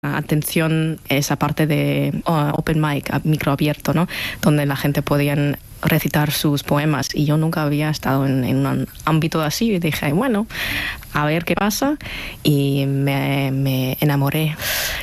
atención esa parte de open mic, micro abierto, ¿no? Donde la gente podía recitar sus poemas, y yo nunca había estado en un ámbito así, y dije, bueno, a ver qué pasa, y me enamoré.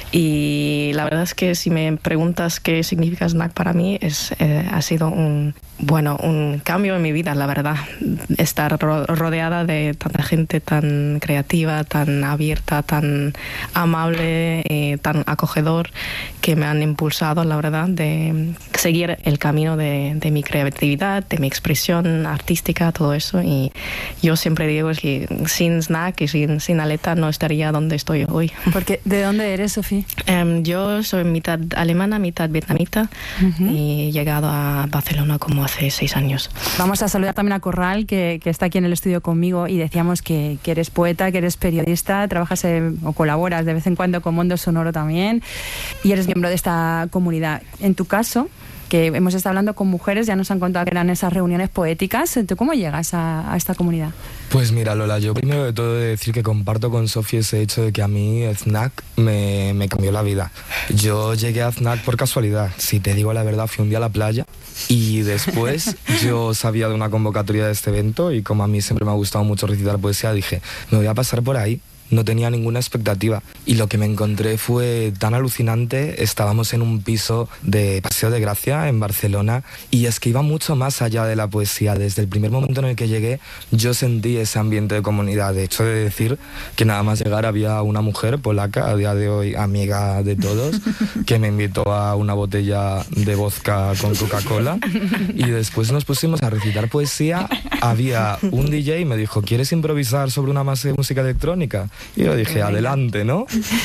Y la verdad es que si me preguntas qué significa SNAC para mí, ha sido un cambio en mi vida, la verdad. Estar rodeada de tanta gente tan creativa, tan abierta, tan amable, tan acogedor, que me han impulsado, la verdad, de seguir el camino de mi creatividad, de mi expresión artística, todo eso. Y yo siempre digo que sin SNAC y sin Aleta no estaría donde estoy hoy. Porque, ¿de dónde eres, Sofía? Yo soy mitad alemana, mitad vietnamita, y he llegado a Barcelona como hace 6 años. Vamos a saludar también a Corral, que está aquí en el estudio conmigo, y decíamos que eres poeta, que eres periodista, trabajas o colaboras de vez en cuando con Mundo Sonoro también, y eres miembro de esta comunidad. En tu caso, que hemos estado hablando con mujeres, ya nos han contado que eran esas reuniones poéticas. ¿Tú cómo llegas a esta comunidad? Pues mira, Lola, yo primero de todo he de decir que comparto con Sofía ese hecho de que a mí SNAC me cambió la vida. Yo llegué a SNAC por casualidad. Si te digo la verdad, fui un día a la playa y después yo sabía de una convocatoria de este evento, y como a mí siempre me ha gustado mucho recitar poesía, dije, me voy a pasar por ahí. No tenía ninguna expectativa, y lo que me encontré fue tan alucinante. Estábamos en un piso de Paseo de Gracia en Barcelona, y es que iba mucho más allá de la poesía. Desde el primer momento en el que llegué, yo sentí ese ambiente de comunidad. De hecho, he de decir que nada más llegar había una mujer polaca, a día de hoy amiga de todos, que me invitó a una botella de vodka con Coca-Cola, y después nos pusimos a recitar poesía. Había un DJ y me dijo, ¿quieres improvisar sobre una base de música electrónica? Y yo dije, adelante, ¿no?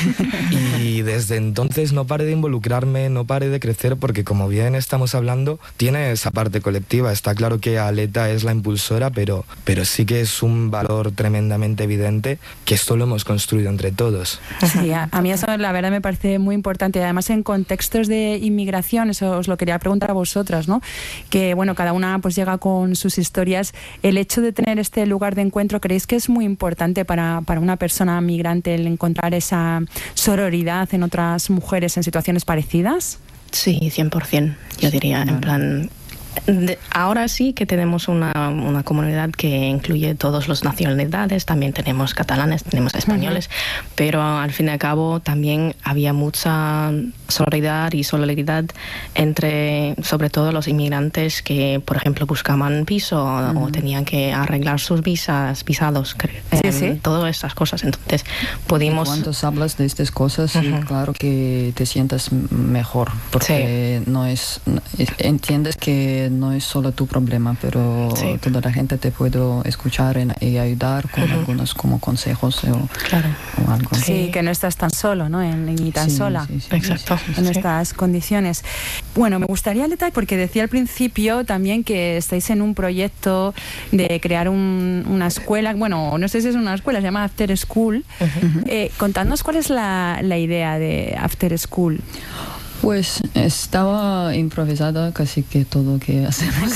Y desde entonces no paré de involucrarme, no paré de crecer, porque como bien estamos hablando, tiene esa parte colectiva. Está claro que Aleta es la impulsora, pero sí que es un valor tremendamente evidente, que esto lo hemos construido entre todos. Sí, a mí eso la verdad me parece muy importante. Además, en contextos de inmigración, eso os lo quería preguntar a vosotras, ¿no? Que bueno, cada una pues llega con sus historias. El hecho de tener este lugar de encuentro, ¿creéis que es muy importante para una persona migrante el encontrar esa sororidad en otras mujeres en situaciones parecidas? Sí, 100%, yo diría, en plan... Ahora sí que tenemos una comunidad que incluye todas las nacionalidades, también tenemos catalanes, tenemos españoles, pero al fin y al cabo también había mucha solidaridad entre, sobre todo, los inmigrantes que, por ejemplo, buscaban piso o tenían que arreglar sus visados, todas estas cosas. Entonces pudimos... Cuando hablas de estas cosas, sí, claro que te sientas mejor, porque entiendes que no es solo tu problema, pero toda la gente te puede escuchar y ayudar con algunos como consejos o algo. Sí, que no estás tan solo, ¿no? Ni tan sola. Exacto. En estas condiciones. Bueno, me gustaría, Aleta, porque decía al principio también que estáis en un proyecto de crear una escuela, bueno, no sé si es una escuela, se llama After School. Contadnos cuál es la idea de After School. Pues estaba improvisada casi que todo que hacemos.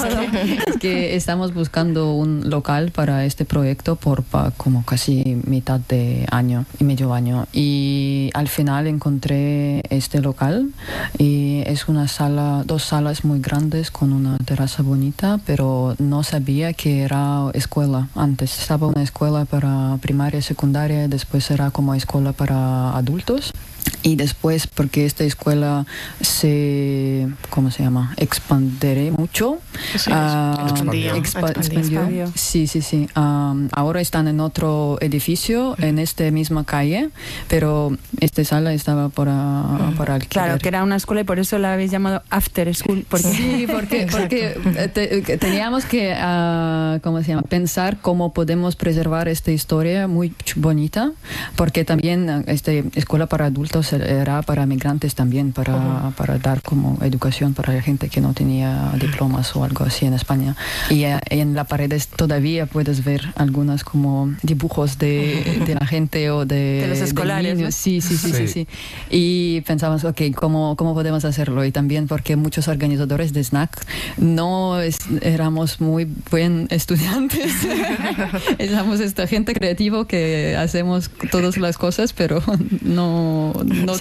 Es que estamos buscando un local para este proyecto por como casi mitad de año y medio año. Y al final encontré este local, y es una sala, 2 salas muy grandes con una terraza bonita, pero no sabía que era escuela. Antes estaba una escuela para primaria y secundaria, después era como escuela para adultos. Y después, porque esta escuela expandiré mucho. Expandió. Sí. Ahora están en otro edificio, en esta misma calle, pero esta sala estaba para alquiler. Claro, que era una escuela y por eso la habéis llamado After School. Porque teníamos que pensar cómo podemos preservar esta historia muy bonita, porque también esta escuela para adultos era para migrantes también, para dar como educación para la gente que no tenía diplomas o algo así. en España. Y en las paredes todavía puedes ver algunas como dibujos de la gente o de los escolares, niños. ¿no? Sí. Y pensamos, ok, ¿cómo podemos hacerlo? Y también porque muchos organizadores de Snack éramos muy buen estudiantes. Éramos esta gente creativa que hacemos todas las cosas, pero no